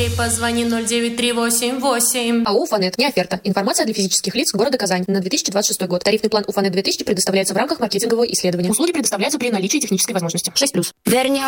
рублей. Позвони 09388. АО «Уфанет». Не оферта. Информация для физических лиц города Казань на 2026 год. Тарифный план «Уфанет 2000» предоставляется в рамках маркетингового исследования. Услуги предоставляются при наличии технической возможности. 6+.